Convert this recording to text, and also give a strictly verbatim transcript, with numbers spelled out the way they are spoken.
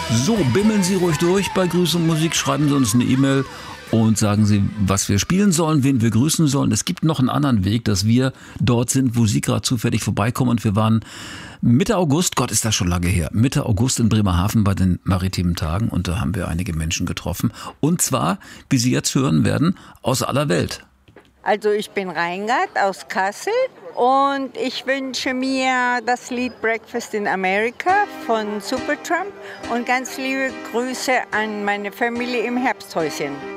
So, bimmeln Sie ruhig durch bei Grüße und Musik, schreiben Sie uns eine E-Mail und sagen Sie, was wir spielen sollen, wen wir grüßen sollen. Es gibt noch einen anderen Weg, dass wir dort sind, wo Sie gerade zufällig vorbeikommen. Und wir waren Mitte August, Gott, ist das schon lange her, Mitte August in Bremerhaven bei den Maritimen Tagen. Und da haben wir einige Menschen getroffen. Und zwar, wie Sie jetzt hören werden, aus aller Welt. Also ich bin Reingard aus Kassel und ich wünsche mir das Lied Breakfast in America von Supertramp und ganz liebe Grüße an meine Familie im Herbsthäuschen.